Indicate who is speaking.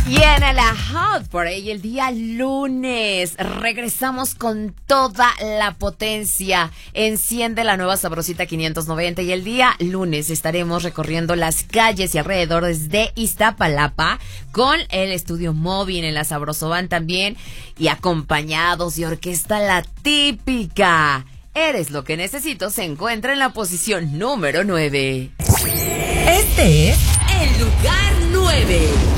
Speaker 1: Y en la Hot Parade el día lunes regresamos con toda la potencia. Enciende la nueva Sabrosita 590 y el día lunes estaremos recorriendo las calles y alrededores de Iztapalapa con el estudio móvil en la Sabrosoban también y acompañados de Orquesta La Típica. Eres lo que necesito se encuentra en la posición número 9.
Speaker 2: Este es
Speaker 1: el lugar 9.